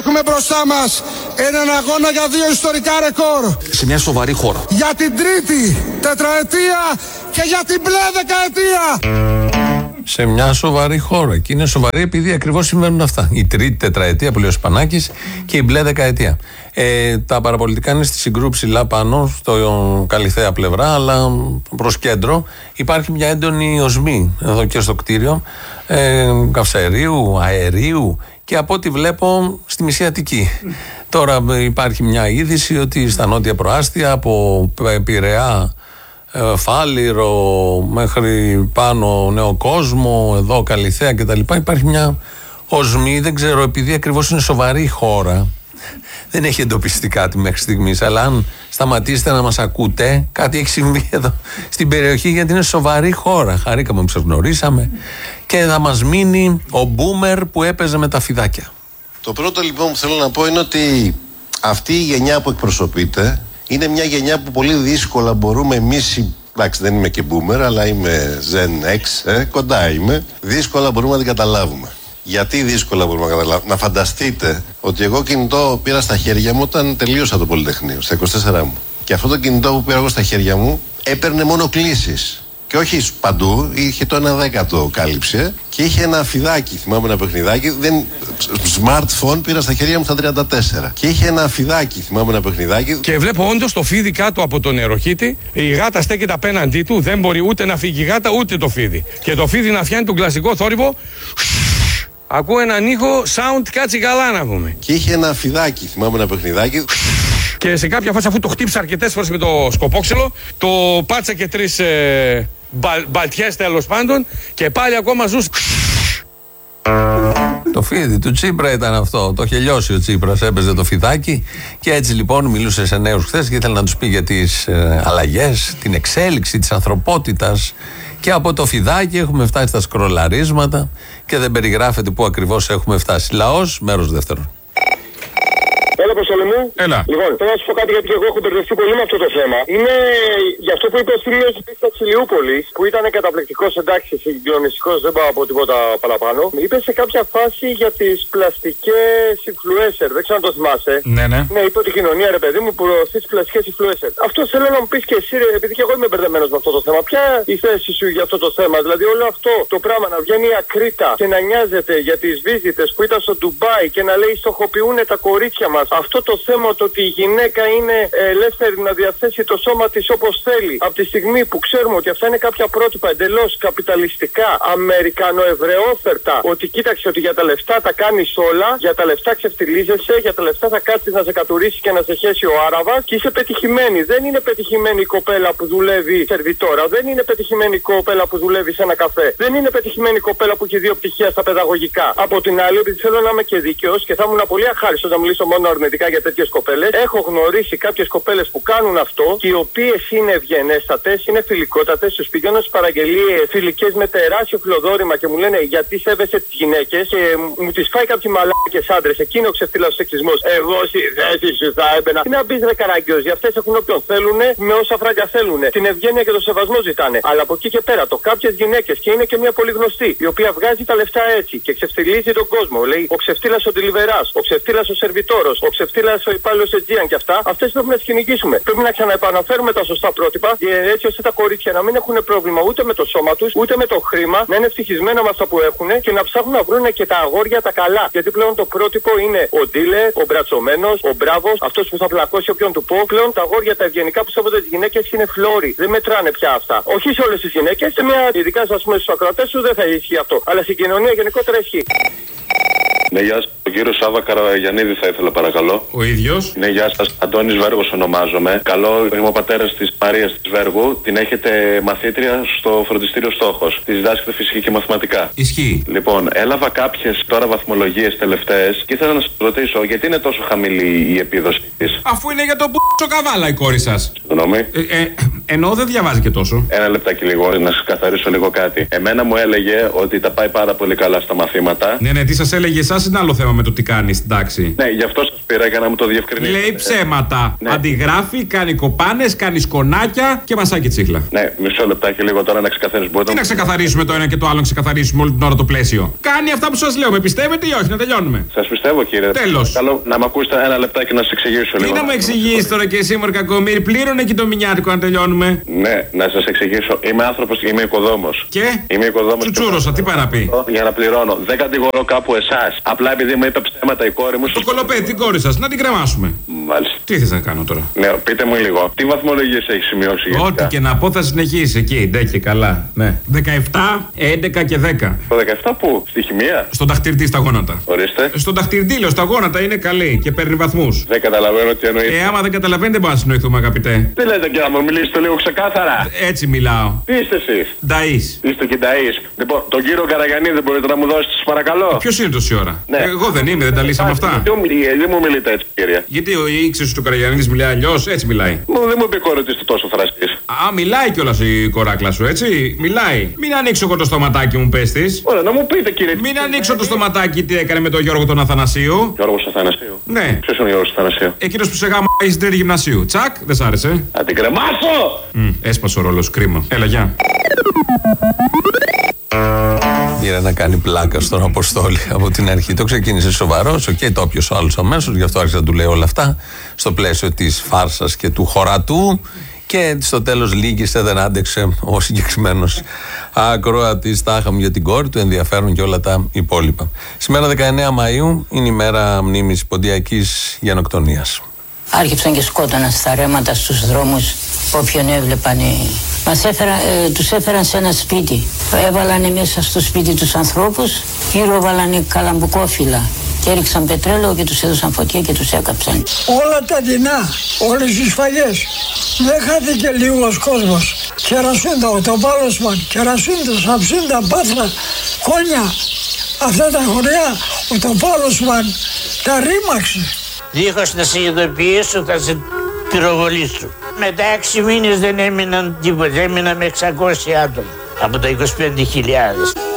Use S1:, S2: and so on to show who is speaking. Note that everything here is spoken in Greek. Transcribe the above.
S1: Έχουμε μπροστά μας έναν αγώνα για 2 ιστορικά ρεκόρ.
S2: Σε μια σοβαρή χώρα.
S1: Για την τρίτη τετραετία και για την μπλε δεκαετία.
S3: Σε μια σοβαρή χώρα. Και είναι σοβαρή επειδή ακριβώς συμβαίνουν αυτά. Η τρίτη τετραετία που λέει ο Σπανάκης και η μπλε δεκαετία. Τα παραπολιτικά είναι στη συγκρού ψηλά πάνω, στο Καλιθέα πλευρά, αλλά προς κέντρο υπάρχει μια έντονη οσμή εδώ και στο κτίριο. Καυσαερίου, αερίου και από ό,τι βλέπω στη Μισή Αττική. Τώρα υπάρχει μια είδηση ότι στα νότια προάστια από Πειραιά, Φάληρο μέχρι πάνω Νέο Κόσμο, εδώ Καλιθέα κτλ. Υπάρχει μια οσμή, δεν ξέρω, επειδή ακριβώς είναι σοβαρή χώρα. Δεν έχει εντοπιστεί κάτι μέχρι στιγμής, αλλά αν σταματήσετε να μας ακούτε, κάτι έχει συμβεί εδώ στην περιοχή, γιατί είναι σοβαρή χώρα. Χαρήκαμε που σας γνωρίσαμε και θα μας μείνει ο μπούμερ που έπαιζε με τα φιδάκια.
S4: Το πρώτο λοιπόν που θέλω να πω είναι ότι αυτή η γενιά που εκπροσωπείται είναι μια γενιά που πολύ δύσκολα μπορούμε εμείς, εντάξει δεν είμαι και boomer αλλά είμαι Gen X, κοντά είμαι, δύσκολα μπορούμε να την καταλάβουμε. Γιατί δύσκολα μπορούμε να καταλάβουμε? Να φανταστείτε ότι εγώ κινητό πήρα στα χέρια μου όταν τελείωσα το Πολυτεχνείο, στα 24 μου. Και αυτό το κινητό που πήρα εγώ στα χέρια μου έπαιρνε μόνο κλήσεις. Και όχι παντού, είχε το 1/10 κάλυψε και είχε ένα φιδάκι, θυμάμαι ένα παιχνιδάκι. Smartphone πήρα στα χέρια μου στα 34. Και είχε ένα φιδάκι, θυμάμαι ένα παιχνιδάκι.
S5: Και βλέπω όντως το φίδι κάτω από τον νεροχύτη. Η γάτα στέκεται απέναντί του, δεν μπορεί ούτε να φύγει η γάτα ούτε το φίδι. Και το φίδι να φτιάνει τον κλασικό θόρυβο. Ακούω έναν ήχο, sound κάτσει καλά να πούμε.
S4: Και είχε ένα φιδάκι, θυμάμαι ένα παιχνιδάκι.
S5: Και σε κάποια φάση, αφού το χτύπησα αρκετές φορές με το σκοπόξυλο, το πάτσα και 3 μπαλτιές τέλος πάντων και πάλι ακόμα ζούσε.
S3: Το φίδι του Τσίπρα ήταν αυτό. Το είχε λιώσει ο Τσίπρας, έπαιζε το φιδάκι. Και έτσι λοιπόν μιλούσε σε νέους χθες και ήθελε να τους πει για τις αλλαγές, την εξέλιξη της ανθρωπότητας. Και από το φιδάκι έχουμε φτάσει στα σκρολαρίσματα και δεν περιγράφεται πού ακριβώς έχουμε φτάσει. Λαός, μέρος δεύτερον.
S6: Έλα, Αποστολή μου.
S3: Έλα.
S6: Λοιπόν, θέλω να σου πω κάτι γιατί εγώ έχω μπερδευτεί πολύ με αυτό το θέμα. Είναι για αυτό που είπε ο φίλος τη Ηλιούπολης, που ήταν καταπληκτικός, εντάξει, συγκλονιστικός, δεν πάω από τίποτα παραπάνω. Είπε σε κάποια φάση για τις πλαστικές influencer. Δεν ξέρω αν το θυμάσαι.
S3: Ναι.
S6: Ναι, είπε ότι η κοινωνία, ρε παιδί μου, προωθεί τις πλαστικές influencer. Αυτό θέλω να μου πεις και εσύ, ρε, επειδή και εγώ είμαι μπερδεμένος με αυτό το θέμα. Ποια η θέση σου για αυτό το θέμα? Δηλαδή, όλο αυτό το πράγμα να βγαίνει η Ακρίτα και να νοιάζεται για τις βίζιτες που ήταν στο Ντουμπάι και να λέει στοχοποιούν τα κορίτσια μας. Αυτό το θέμα το ότι η γυναίκα είναι ελεύθερη να διαθέσει το σώμα της όπως θέλει, από τη στιγμή που ξέρουμε ότι αυτά είναι κάποια πρότυπα εντελώς καπιταλιστικά, αμερικανοεβραιόφερτα, ότι κοίταξε ότι για τα λεφτά τα κάνεις όλα, για τα λεφτά ξεφτιλίζεσαι, για τα λεφτά θα κάτσεις να σε κατουρίσει και να σε χέσει ο Άραβας και είσαι πετυχημένη. Δεν είναι πετυχημένη η κοπέλα που δουλεύει σερβιτόρα, δεν είναι πετυχημένη η κοπέλα που δουλεύει σε ένα καφέ, δεν είναι πετυχημένη η κοπέλα που έχει 2 πτυχία στα παιδαγωγικά. Από την άλλη, επειδή θέλω να είμαι και δίκαιος και θα ήμουν πολύ αχάριστος να μιλήσω μόνο αρνητικά για τέτοιες κοπέλες, έχω γνωρίσει κάποιες κοπέλες που κάνουν αυτό και οι οποίες είναι ευγενέστατες, είναι φιλικότατες, τους πηγαίνω στις παραγγελίες φιλικές με τεράστιο φιλοδόρημα και μου λένε γιατί σέβεσαι τις γυναίκες και μου τις φάει κάποιοι μαλάκες άντρες. Εκείνο ο ξεφτύλας σεξισμός. Εγώ στη θέση σου θα έμπαινα. Τι να μπεις ρε καραγκιόζη, αυτές έχουν όποιον θέλουνε με όσα φράγκα θέλουνε. Την ευγένεια και το σεβασμό ζητάνε. Αλλά από εκεί και πέρα το κάποιες γυναίκες και είναι και μια πολύ γνωστή η οποία βγάζει τα λεφτά έτσι και ξεφτυλίζει τον κόσμο. Λέει ο ξεφτύλας ο ντελιβεράς, ο ξεφτύλας ο σερβιτόρος, ο ξεφτύλας ο υπάλληλος Αιτζίαν και αυτά. Αυτές πρέπει να τις κυνηγήσουμε. Πρέπει να ξαναεπαναφέρουμε τα σωστά πρότυπα έτσι ώστε τα κορίτσια να μην έχουν πρόβλημα ούτε με το σώμα τους ούτε με το χρήμα, να είναι ευτυχισμένα με αυτά που έχουν και να ψάχνουν να βρουν και τα αγόρια τα καλά. Γιατί πλέον το πρότυπο είναι ο ντίλερ, ο μπρατσωμένος, ο μπράβος, αυτός που θα πλακώσει όποιον του πω. Πλέον τα αγόρια τα ευγενικά που σέβονται τις γυναίκες είναι φλόροι. Δεν μετράνε πια αυτά. Όχι σε όλες τις γυναίκες, σε μια ειδικά ας πούμε στους ακροατές σου δεν θα ισχύει αυτό. Αλλά στην κοινωνία γενικότερα ισχύει.
S7: Ναι, γεια σας. Ο κύριος Σάβα Καραγιαννίδη θα ήθελα παρακαλώ.
S5: Ο ίδιος.
S7: Ναι, γεια σας. Αντώνης Βέργος ονομάζομαι. Καλό, είμαι ο πατέρας της Μαρίας της Βέργου. Την έχετε μαθήτρια στο φροντιστήριο Στόχος. Τη διδάσκεται φυσική και μαθηματικά.
S3: Ισχύει.
S7: Λοιπόν, έλαβα κάποιες τώρα βαθμολογίες τελευταίες και ήθελα να σας ρωτήσω γιατί είναι τόσο χαμηλή η επίδοση της.
S5: Αφού είναι για τον καβάλα η κόρη σας.
S7: Συγγνώμη.
S2: Ενώ δεν διαβάζει και τόσο.
S7: Ένα λεπτάκι λίγο, να σας καθαρίσω λίγο κάτι. Εμένα μου έλεγε ότι τα πάει πάρα πολύ καλά στα μαθήματα.
S2: Ναι, τι σας έλεγε εσάς είναι άλλο θέμα με το τι κάνει στην τάξη.
S7: Ναι, γι' αυτό σας πήρα για να μου το διευκρινίσετε.
S2: Λέει ψέματα.
S7: Ναι.
S2: Αντιγράφει, κάνει κοπάνες, κάνει σκονάκια και μασάκι τσίχλα.
S7: Ναι, μισό λεπτάκι λίγο τώρα να ξεκαθαρίσουμε.
S2: Τι να ξεκαθαρίσουμε το ένα και το άλλο, να ξεκαθαρίσουμε όλη την ώρα το πλαίσιο. Κάνει αυτά που σας λέω, με πιστεύετε ή όχι, να τελειώνουμε.
S7: Σας πιστεύω, κύριε.
S2: Τέλος.
S7: Καλό να με ακούσετε ένα λεπτάκι να σας εξηγήσω λίγο.
S2: Τι να μου εξηγήσει τώρα και εσύ, Μορκακομίρη, πλήρωνε και το μηνιάτικο να τελειώνουμε.
S7: Ναι, να σας εξηγήσω. Είμαι άνθρωπος, είμαι οικοδόμος.
S2: Και?
S7: Είμαι οικοδόμος.
S2: Τσουτσούρωσα, τι πάει να πει.
S7: Για να πληρώνω. Δεν κατηγορώ κάπου εσάς. Απλά επειδή μου είπε ψέματα η κόρη μου.
S2: Το κολοπέδι, την κόρη σας, να την κρεμάσουμε.
S7: Μάλιστα.
S2: Τι θες να κάνω τώρα.
S7: Ναι, πείτε μου λίγο. Τι βαθμολογίες έχει σημειώσει γενικά?
S2: Ό,τι και να πω θα συνεχίσει εκεί, ντε και καλά. Ναι. 17, 11 και 10.
S7: Το 17 πού? Στη χημεία?
S2: Στον ταχτυρντή στα γόνατα.
S7: Ορίστε.
S2: Στον ταχτυρντή, λέω, στα γόνατα είναι καλή και παίρνει βαθμούς.
S7: Δεν καταλαβαίνω τι εννοείται.
S2: Άμα δεν καταλαβαίνετε, δεν μπορούμε να συνοηθούμε, αγαπητέ.
S7: Τι λέτε, και να μου μιλήσετε λίγο ξεκάθαρα.
S2: Έτσι μιλάω.
S7: Τι είστε εσείς?
S2: Νταΐς.
S7: Είστε και Νταΐς. Λοιπόν, τον κύριο Καραγιαννίδη μπορείτε να μου δώσετε, σας παρακαλώ.
S2: Ποιος είναι τόση ώρα?
S7: Ναι.
S2: Εγώ δεν είμαι, δεν τα λύσαμε αυτά.
S7: Δεν μου μιλείτε έτσι, κύριε.
S2: Γιατί ο ήξερος του Καραγιαννίδης μιλάει αλλιώς, έτσι μιλάει.
S7: Δεν μου επικορετήσετε τόσο θραστής.
S2: Α, μιλάει κιόλας η κοράκλα σου, έτσι. Μιλάει. Μην ανοίξω εγώ το στοματάκι μου, πες της.
S7: Ωραία, να μου πείτε, κύριε.
S2: Μην ανοίξω το στοματάκι τι έκανε με τον Γιώργο τον Αθανασίου.
S7: Γιώργος Αθανασίου.
S2: Ναι.
S7: Ποιος είναι ο Γιώργος Αθανασίου?
S2: Εκείνος που σε γάμαγε στην τρίτη γυμνασίου. Τσακ, δεν σ' άρεσε.
S7: Θα την κρεμάσω!
S2: Έσπασε ο ρόλος, κρίμα. Έλα, γεια.
S3: Πήρε να κάνει πλάκα στον Αποστόλη από την αρχή. Το ξεκίνησε σοβαρός, το όποιος άλλος αμέσως, γι' αυτό άρχισε να του λέει όλα αυτά, στο πλαίσιο της φάρσας και του χωρατού. Και στο τέλος λύγησε, δεν άντεξε ο συγκεκριμένος ακροατής. Τα είχαμε για την κόρη του, ενδιαφέρον και όλα τα υπόλοιπα. Σήμερα 19 Μαΐου είναι η μέρα μνήμης ποντιακής γενοκτονίας.
S8: Άρχιψαν και σκότωναν στα ρέματα στους δρόμους όποιον έβλεπαν. Τους έφεραν σε ένα σπίτι. Έβαλανε μέσα στο σπίτι τους ανθρώπους, γύρω βάλανε καλαμπουκόφυλλα και έριξαν πετρέλαιο και τους έδωσαν φωτιά και τους έκαψαν.
S9: Όλα τα δεινά, όλες τις σφαγές. Δεν χάθηκε λίγος κόσμος. Κερασούντα, ο Τοπάλωσμαν, Κερασούντα, Σαψούντα, Πάτρα, Κόνια. Αυτά τα χωριά, ο Τοπάλωσμαν τα ρήμαξε.
S10: Δίχως να συνειδητοποιήσω θα σε πυροβολήσω. Μετά 6 μήνες δεν έμειναν τίποτα, έμειναν με 600 άτομα από τα 25.000.